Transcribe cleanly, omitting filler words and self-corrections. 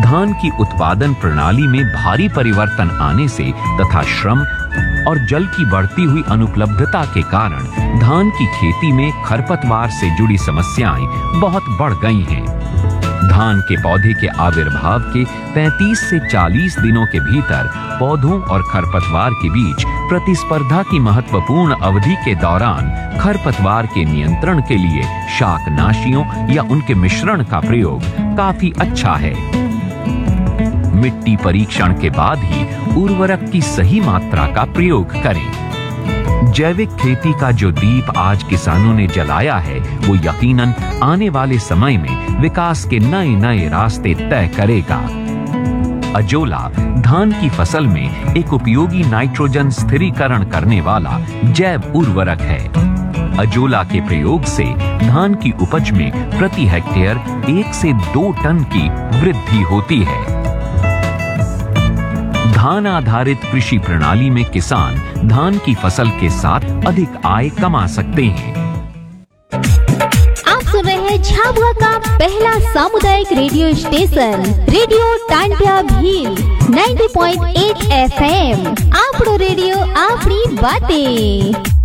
धान की उत्पादन प्रणाली में भारी परिवर्तन आने से तथा श्रम और जल की बढ़ती हुई अनुपलब्धता के कारण धान की खेती में खरपतवार से जुड़ी समस्याएं बहुत बढ़ गई हैं। धान के पौधे के आविर्भाव के 35 से 40 दिनों के भीतर पौधों और खरपतवार के बीच प्रतिस्पर्धा की महत्वपूर्ण अवधि के दौरान खरपतवार के नियंत्रण के लिए शाकनाशियों या उनके मिश्रण का प्रयोग काफी अच्छा है। मिट्टी परीक्षण के बाद ही उर्वरक की सही मात्रा का प्रयोग करें। जैविक खेती का जो दीप आज किसानों ने जलाया है, वो यकीनन आने वाले समय में विकास के नए नए रास्ते तय करेगा। अजोला धान की फसल में एक उपयोगी नाइट्रोजन स्थिरीकरण करने वाला जैव उर्वरक है। अजोला के प्रयोग से धान की उपज में प्रति हेक्टेयर 1 से 2 टन की वृद्धि होती है। धान आधारित कृषि प्रणाली में किसान धान की फसल के साथ अधिक आय कमा सकते हैं। आप सुन रहे हैं झाबुआ का पहला सामुदायिक radio station radio Tantia Bhil 90.8 FM। आपड़ो radio आपनी बातें।